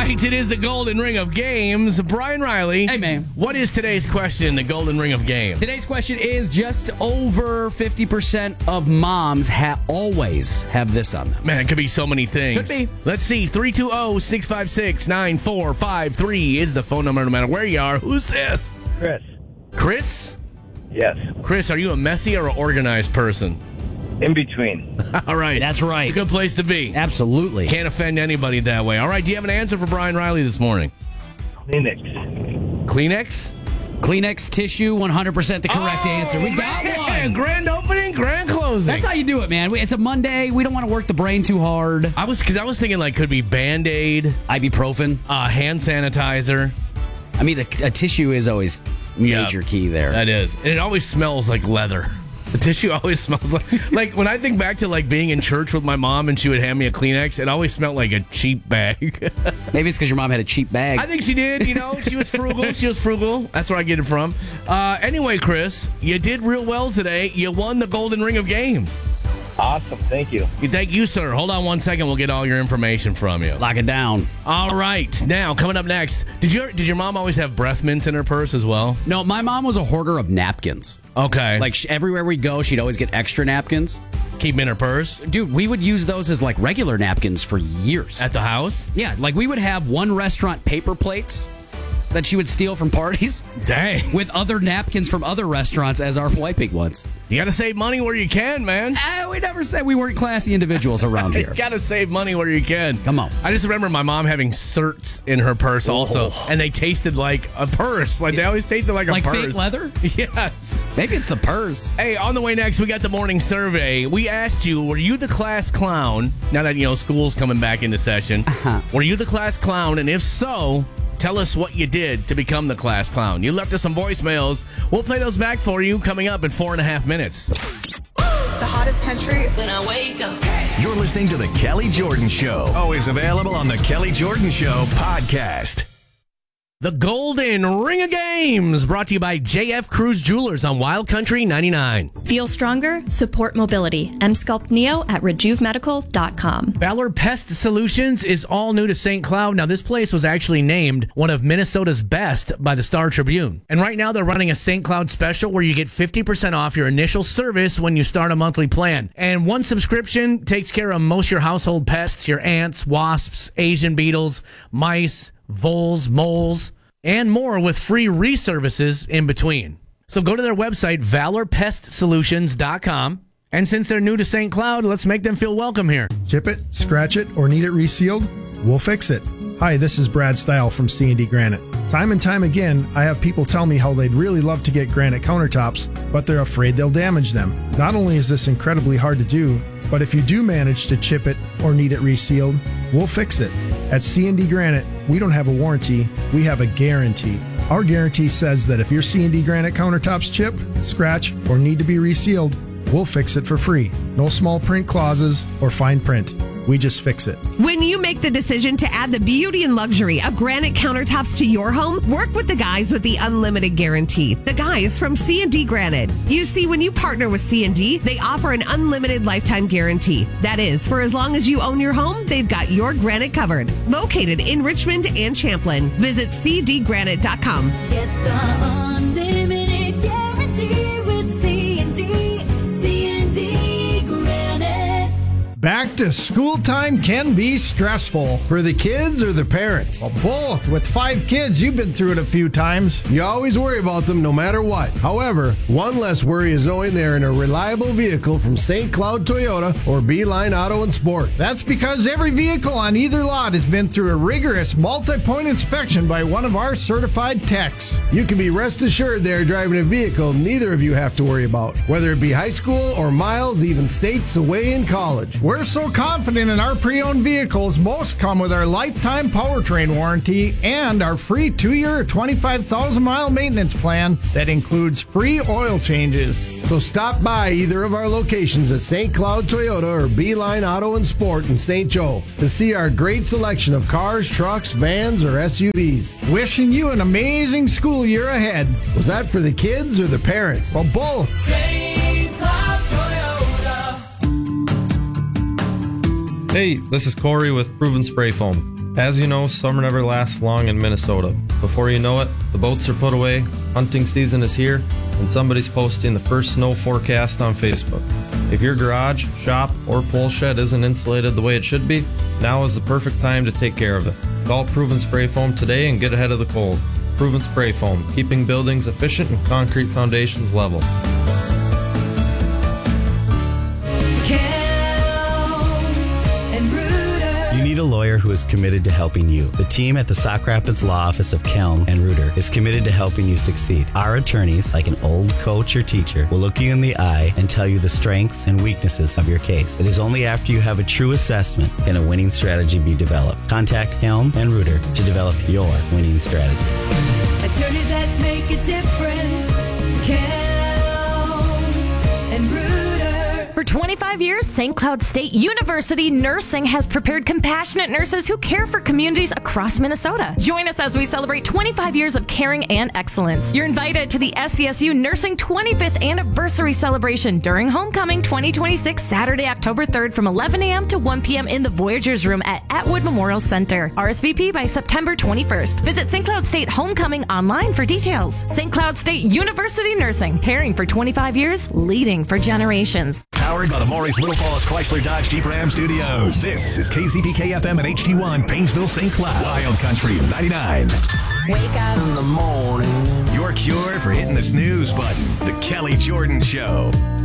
right, it is the Golden Ring of Games. Brian Riley. Hey, man. What is today's question, the Golden Ring of Games? Today's question is just over 50% of moms always have this on them. Man, it could be so many things. Could be. Let's see. 320-656-9453 is the phone number no matter where you are. Who's this? Chris. Chris? Yes. Chris, are you a messy or an organized person? In between. All right. That's right. It's a good place to be. Absolutely. Can't offend anybody that way. All right, do you have an answer for Brian Riley this morning? Kleenex. Kleenex? Kleenex tissue, 100% the correct answer. We got one. Grand opening, grand closing. That's how you do it, man. It's a Monday. We don't want to work the brain too hard. I was thinking like could be Band-Aid, Ibuprofen. hand sanitizer. I mean, a tissue is always major key there. That is. And it always smells like leather. The tissue always smells like when I think back to like being in church with my mom and she would hand me a Kleenex, it always smelled like a cheap bag. Maybe it's because your mom had a cheap bag. I think she did. She was frugal. That's where I get it from. Anyway, Chris, you did real well today. You won the Golden Ring of Games. Awesome. Thank you. Thank you, sir. Hold on one second. We'll get all your information from you. Lock it down. All right. Now, coming up next, did your mom always have breath mints in her purse as well? No, my mom was a hoarder of napkins. Okay. Like everywhere we go, she'd always get extra napkins. Keep them in her purse? Dude, we would use those as like regular napkins for years. At the house? Yeah, like we would have one restaurant paper plates that she would steal from parties. Dang. With other napkins from other restaurants as our wiping ones. You got to save money where you can, man. We never said we weren't classy individuals around here. You got to save money where you can. Come on. I just remember my mom having certs in her purse also, and they tasted like a purse. Like they always tasted like a purse. Like fake leather? Yes. Maybe it's the purse. Hey, on the way next, we got the morning survey. We asked you, were you the class clown? Now that, school's coming back into session. Were you the class clown? And if so, tell us what you did to become the class clown. You left us some voicemails. We'll play those back for you coming up in 4.5 minutes. The hottest country when I wake up. You're listening to The Kelly Jordan Show. Always available on The Kelly Jordan Show podcast. The Golden Ring of Games, brought to you by JF Cruise Jewelers on Wild Country 99. Feel stronger? Support mobility. Sculpt Neo at RejuveMedical.com. Valor Pest Solutions is all new to St. Cloud. Now, this place was actually named one of Minnesota's best by the Star Tribune. And right now, they're running a St. Cloud special where you get 50% off your initial service when you start a monthly plan. And one subscription takes care of most of your household pests, your ants, wasps, Asian beetles, mice, voles, moles, and more with free reservices in between. So go to their website, valorpestsolutions.com. And since they're new to St. Cloud, let's make them feel welcome here. Chip it, scratch it, or need it resealed? We'll fix it. Hi, this is Brad Stile from C&D Granite. Time and time again, I have people tell me how they'd really love to get granite countertops, but they're afraid they'll damage them. Not only is this incredibly hard to do, but if you do manage to chip it or need it resealed, we'll fix it. At C&D Granite, we don't have a warranty, we have a guarantee. Our guarantee says that if your C&D Granite countertops chip, scratch, or need to be resealed, we'll fix it for free. No small print clauses or fine print. We just fix it. When you make the decision to add the beauty and luxury of granite countertops to your home, work with the guys with the unlimited guarantee. The guys from C&D Granite. You see, when you partner with C&D, they offer an unlimited lifetime guarantee. That is, for as long as you own your home, they've got your granite covered. Located in Richmond and Champlin. Visit cdgranite.com. Get the unlimited guarantee with C&D Granite. Back to school time can be stressful. For the kids or the parents? Well, both. With 5 kids, you've been through it a few times. You always worry about them no matter what. However, one less worry is knowing they're in a reliable vehicle from St. Cloud Toyota or Beeline Auto and Sport. That's because every vehicle on either lot has been through a rigorous multi-point inspection by one of our certified techs. You can be rest assured they're driving a vehicle neither of you have to worry about, whether it be high school or miles, even states away in college. We're so confident in our pre-owned vehicles, most come with our lifetime powertrain warranty and our free 2-year, 25,000-mile maintenance plan that includes free oil changes. So stop by either of our locations at St. Cloud Toyota or Beeline Auto and Sport in St. Joe to see our great selection of cars, trucks, vans, or SUVs. Wishing you an amazing school year ahead. Was that for the kids or the parents? Well, both. St. Cloud Toyota. Hey, this is Corey with Proven Spray Foam. As you know, summer never lasts long in Minnesota. Before you know it, the boats are put away, hunting season is here, and somebody's posting the first snow forecast on Facebook. If your garage, shop, or pole shed isn't insulated the way it should be, now is the perfect time to take care of it. Call Proven Spray Foam today and get ahead of the cold. Proven Spray Foam, keeping buildings efficient and concrete foundations level. You need a lawyer who is committed to helping you. The team at the Sauk Rapids Law Office of Kelm and Reuter is committed to helping you succeed. Our attorneys, like an old coach or teacher, will look you in the eye and tell you the strengths and weaknesses of your case. It is only after you have a true assessment can a winning strategy be developed. Contact Kelm and Reuter to develop your winning strategy. Attorneys that make a difference. Kelm and Reuter. For 25 years, St. Cloud State University Nursing has prepared compassionate nurses who care for communities across Minnesota. Join us as we celebrate 25 years of caring and excellence. You're invited to the SCSU Nursing 25th Anniversary Celebration during Homecoming 2026, Saturday, October 3rd from 11 a.m. to 1 p.m. in the Voyagers Room at Atwood Memorial Center. RSVP by September 21st. Visit St. Cloud State Homecoming online for details. St. Cloud State University Nursing, caring for 25 years, leading for generations. Powered by the Maurice Little Falls Chrysler Dodge Jeep Ram Studios. This is KZPK FM and HD1 Painesville, St. Cloud. Wild Country 99. Wake up in the morning. Your cure for hitting the snooze button. The Kelly Jordan Show.